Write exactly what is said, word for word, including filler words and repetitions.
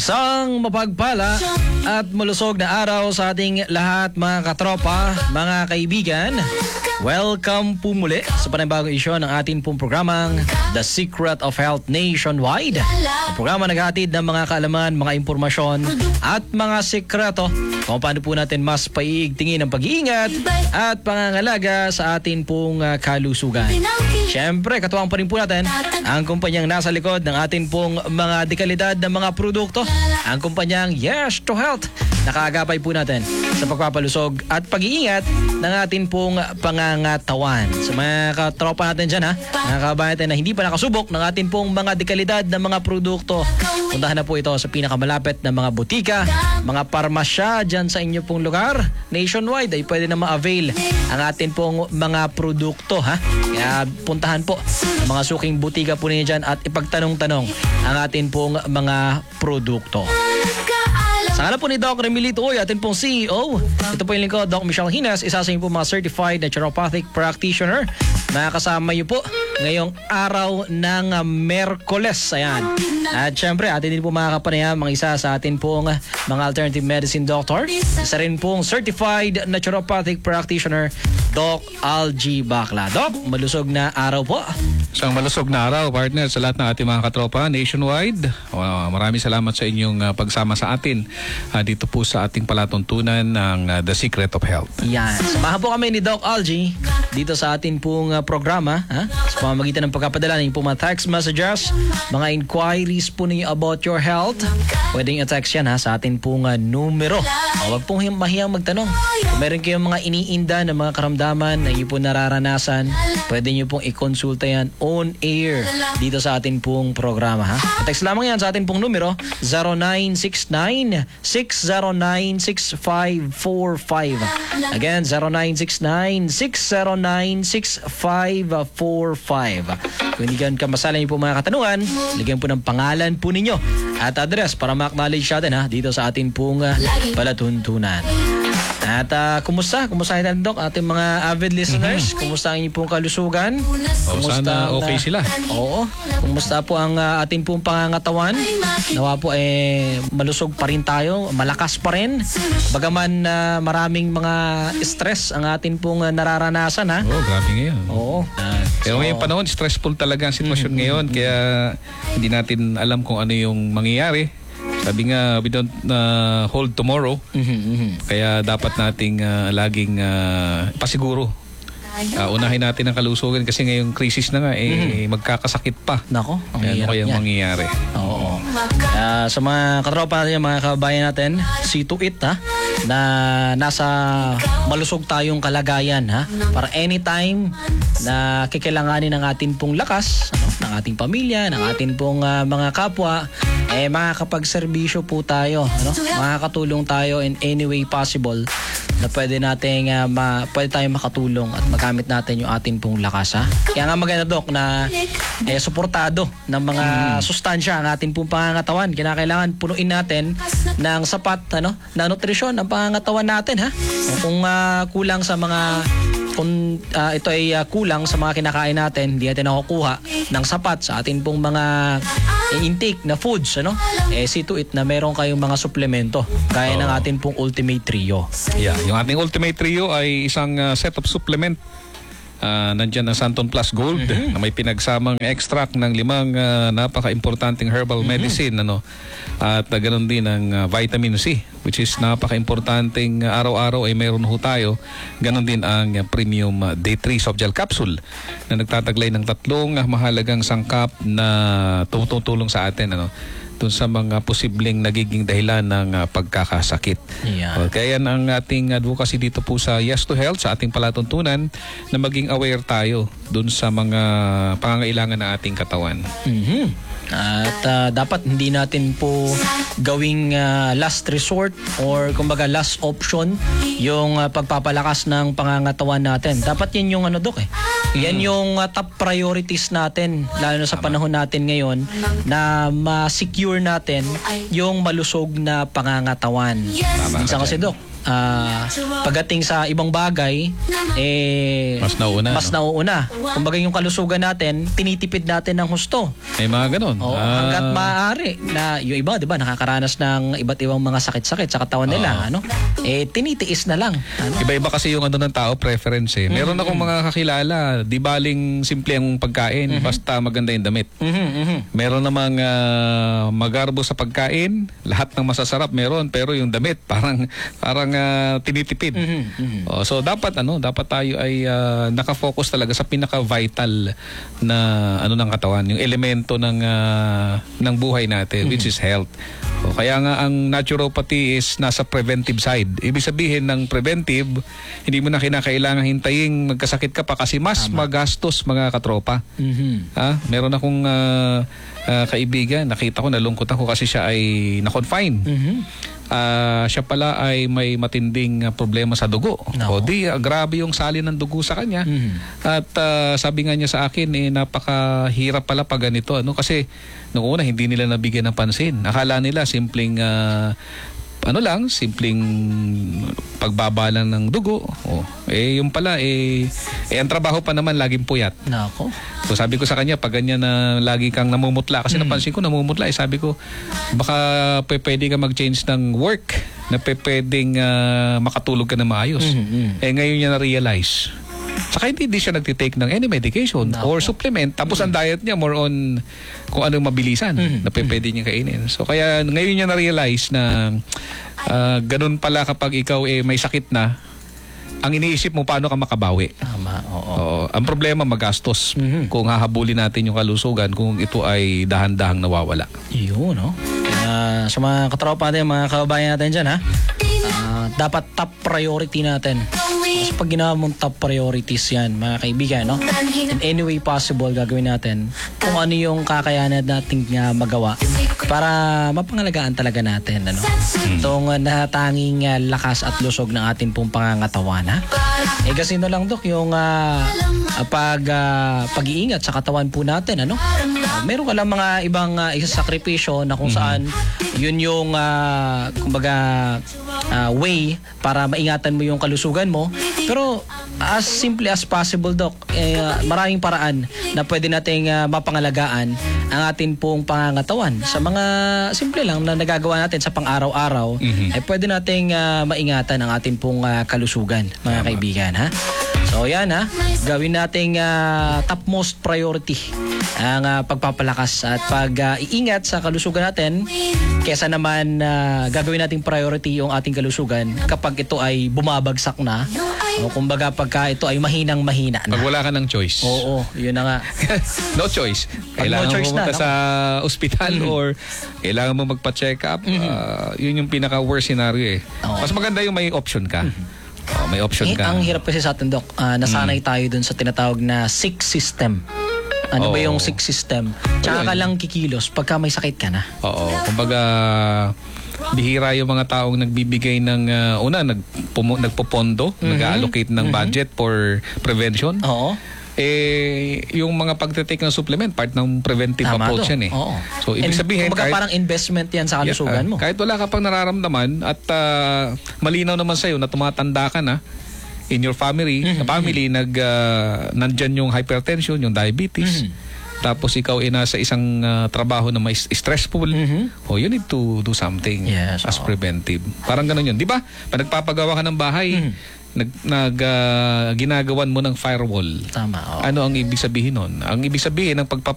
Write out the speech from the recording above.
Isang mapagpala at malusog na araw sa ating lahat mga katropa, mga kaibigan. Welcome po muli sa panibagong isyu ng ating pong programang The Secret of Health Nationwide. Ang programa naghahatid ng mga kaalaman, mga impormasyon at mga sekreto kung paano po natin mas paiigtingin ang pag-iingat at pangangalaga sa atin pong uh, kalusugan. Siyempre, katuwang pa rin po natin ang kumpanyang nasa likod ng atin pong mga dekalidad ng mga produkto, ang kumpanyang Yes to Health. Nakaagapay po natin sa pagpapalusog at pag-iingat ng atin pong pangangatawan. Sa mga katropa natin dyan, ha, mga kabayan natin na hindi pa nakasubok ng atin pong mga dekalidad ng mga produkto, puntahan na po ito sa pinakamalapit na mga butika, mga parmasya dyan sa inyo pong lugar. Nationwide ay pwede na ma-avail ang atin pong mga produkto, ha. Kaya puntahan po ang mga suking butika po ninyo dyan at ipagtanong-tanong ang atin pong mga produkto. Sa ngalan po ni Doc Remilito Uy, atin pong C E O. Ito po yung lingkod, Doc Michelle Hines, isa sa inyo po mga certified naturopathic practitioner. Nakakasama niyo po ngayong araw ng uh, Merkoles. Ayan. At syempre, atin din po mga kapanayam, mga isa sa atin pong uh, mga alternative medicine doctor. Isa rin pong certified naturopathic practitioner, Doc Algie Bacla. Doc, malusog na araw po. Isang malusog na araw, partner, sa lahat ng ating mga katropa nationwide. Uh, maraming salamat sa inyong uh, pagsama sa atin uh, dito po sa ating palatuntunan ng uh, The Secret of Health. Yan. Samahan po kami ni Doc Algie dito sa atin pong uh, programa, ha? Sa pamamagitan ng pagkapadala ng mga text messages, mga inquiries po ninyo about your health. Pwedeng i-text yan, ha, sa atin pong uh, numero. O, wag pong mahiyang magtanong. Kung meron kayong mga iniinda na mga karamdaman na inyo po nararanasan, pwede nyo pong i-consulta yan on air dito sa atin pong programa, ha. Text lamang yan sa atin pong numero zero nine six nine, six zero nine, six five four five. Again, zero nine six nine, six zero nine, six five four five. Kung hindi ganun kamasala niyo po mga katanungan, lagyan po ng pangalan po ninyo at address para ma-acknowledge natin, ha, dito sa atin pong uh, palatuntunan. At uh, kumusta? Kumusta natin, Doc? Ating mga avid listeners, mm-hmm. Kumusta ang inyong pong kalusugan? Oh, kumusta sana ang, okay uh, sila. Oo. Kumusta po ang uh, ating pong pangangatawan? Nawa po eh malusog pa rin tayo, malakas pa rin. Bagaman uh, maraming mga stress ang ating pong uh, nararanasan, ha? Oh, grabe ngayon. Oo. Uh, Pero so, ngayong panahon, stressful talaga ang sitwasyon mm-hmm. ngayon. Kaya hindi natin alam kung ano yung mangyayari. Sabi nga, we don't uh, hold tomorrow. Mm-hmm. Kaya dapat nating uh, laging uh, pasiguro. Uh, unahin natin ang kalusugan kasi ngayong crisis na nga, eh, mm-hmm. magkakasakit pa. Nako, ang ano kaya mangyayari? Oo. Uh, sa mga katropa natin, mga kabayan natin, see to it, ha, na nasa malusog tayong kalagayan, ha, para anytime na kikailanganin ng ating pong lakas, ano, ng ating pamilya, ng ating pong uh, mga kapwa, eh makakapagserbisyo po tayo, ano? Makakatulong tayo in any way possible na pwede nating uh, ma, pwede tayong makatulong at magamit natin yung ating pong lakas, ha. Kaya nga maganda, Doc, na eh, suportado ng mga mm. sustansya ang ating pong pangangatawan. Kinakailangan punuin natin ng sapat, ano, na nutrisyon ang pangangatawan natin, ha. Kung uh, kulang sa mga kung uh, ito ay uh, kulang sa mga kinakain natin, hindi natin nakukuha ng sapat sa ating pong mga eh, intake na foods, ano? Eh, see to it na meron kayong mga suplemento gaya oh. ng ating pong Ultimate Trio. Yeah, yung ating Ultimate Trio ay isang uh, set of supplement. Uh, nandyan ang Santon Plus Gold, mm-hmm. na may pinagsamang extract ng limang uh, napaka-importanting herbal mm-hmm. medicine, ano, at uh, ganoon din ang uh, vitamin C, which is napaka-importanting uh, araw-araw ay meron ho tayo. Ganoon din ang uh, premium uh, day three soft gel capsule na nagtataglay ng tatlong uh, mahalagang sangkap na tumutulong sa atin, ano, dun sa mga posibleng nagiging dahilan ng uh, pagkakasakit. Yeah. Okay, yan ang ating advocacy dito po sa Yes to Health, sa ating palatuntunan, na maging aware tayo dun sa mga pangangailangan ng ating katawan. Mm-hmm. At uh, dapat hindi natin po gawing uh, last resort or kumbaga last option yung uh, pagpapalakas ng pangangatawan natin. Dapat yan yung ano, Dok, eh. Yan yung uh, top priorities natin, lalo na sa panahon natin ngayon, na ma-secure natin yung malusog na pangangatawan. Minsan kasi, Dok, ah, pagdating sa ibang bagay, eh, Mas nauuna, Mas no? nauuna. Kumbaga yung kalusugan natin, tinitipid natin ng husto. May mga ganun. O, Ah, hanggat maaari na yung iba, 'di ba, nakakaranas ng iba't ibang mga sakit-sakit sa katawan nila, ano? Eh tinitiis na lang. Ano? Iba-iba kasi yung ano ng tao, preference eh. Meron Mm-hmm. akong mga kakilala, di baling simple ang pagkain, basta maganda yung damit. Mhm, mhm. Meron namang ah, magarbo sa pagkain, lahat ng masasarap meron, pero yung damit parang parang ah, tinitipid. Mhm, mhm. Oh, so dapat ano, dapat tayo ay ah, naka-focus talaga sa pinaka-vital na ano ng katawan, yung elemento ng ah, ng buhay natin, which is health. O, kaya nga ang naturopathy is nasa preventive side. Ibig sabihin ng preventive, hindi mo na kinakailangan hintayin magkasakit ka pa kasi mas magastos mga katropa. Mhm. Ha? Meron akong ah, ah, kaibigan, nakita ko, nalungkot ako kasi siya ay na-confine. Mhm. Ah, siya pala ay may matinding ah, problema sa dugo. Nako. O di, ah, grabe yung sali ng dugo sa kanya. Mhm. At ah, sabi nga niya sa akin, eh, napakahirap pala pag ganito. Ano? Kasi noong una, hindi nila nabigyan ng pansin. Akala nila simpleng ah, ano lang, simpleng pagbaba lang ng dugo. O, eh, yung pala, eh, eh, ang trabaho pa naman, laging puyat. Nako. So sabi ko sa kanya, pag ganyan na lagi kang namumutla, kasi napansin ko namumutla, eh, sabi ko, baka pe- pwede ka mag-change ng work, na pe- pwedeng ah, makatulog ka na maayos. Mhm. Eh ngayon niya na-realize. Saka hindi, hindi siya nagtitake ng any medication Nako. or supplement. Tapos ang diet niya more on kung anong mabilisan na pe- pwede niya kainin. So kaya ngayon niya na-realize na ah, ganun pala kapag ikaw eh, may sakit na, ang iniisip mo paano ka makabawi. Tama, oo. Oo. Ang problema magastos Mhm. kung hahabulin natin yung kalusugan kung ito ay dahan-dahang nawawala. Yun, no? Kaya sa mga katropa natin, mga kababayan natin dyan, ha? Ah, dapat top priority natin. Kasi pag ginawa mong top priorities yan, mga kaibigan, no? In any way possible, gagawin natin kung ano yung kakayanan nating uh, magawa para mapangalagaan talaga natin, ano? Itong uh, natanging uh, lakas at lusog ng ating pong pangangatawan, ha? Eh kasi no lang, Dok, yung uh, pag, uh, pag-iingat sa katawan po natin, ano? Uh, meron ka lang mga ibang uh, isasakripisyo na kung saan yun yung uh, kumbaga uh, way para maingatan mo yung kalusugan mo. Pero as simple as possible, Doc, eh, uh, maraming paraan na pwede nating uh, mapangalagaan ang atin pong pangangatawan. Sa mga simple lang na nagagawa natin sa pang-araw-araw, Mhm. ay pwede nating uh, maingatan ang atin pong uh, kalusugan, mga kaibigan, ha? So yan, ha, gawin nating uh, topmost priority ang uh, pagpapalakas at pag-iingat sa kalusugan natin kesa naman uh, gagawin nating priority yung ating kalusugan kapag ito ay bumabagsak na o kumbaga pagka ito ay mahinang mahina Pag na. wala ka ng choice. Oo, yun na nga. No choice. Pag no Kailangan choice pumunta na, no? sa ospital or kailangan mo magpa-check up. Ah, yun yung pinaka-worst scenario eh. Oo. Mas maganda yung may option ka. Oh, may option Eh, ka. ang hirap kasi sa atin, Doc, ah, nasanay tayo dun sa tinatawag na sick system. Ano ba Oo. yung sick system? Tsaka ka Ayun. lang kikilos pagka may sakit ka na. Oo. Kumbaga, bihira yung mga taong nagbibigay ng, ah, una, nagpumo, nagpopondo, nag-allocate ng budget for prevention. Oo. Eh, yung mga pagtitake ng supplement, part ng preventive Tama, approach Doc. yan eh. Oo. So, ibig And sabihin, kumbaga kahit, parang investment yan sa kalusugan Yeah, mo. kahit wala ka pang nararamdaman at ah, malinaw naman sa'yo na tumatanda ka na, in your family, Mm-hmm. sa family, nag, ah, nandyan yung hypertension, yung diabetes, tapos ikaw ay nasa isang ah, trabaho na may s- stressful, Mhm. oh, you need to do something Yes, as oo. preventive. Parang ganun yun. Di ba? Pag nagpapagawa ka ng bahay, Mhm. nag, nag ah, ginagawan mo ng firewall. Tama, oo. Ano ang ibig sabihin nun? Ang ibig sabihin ng pagpap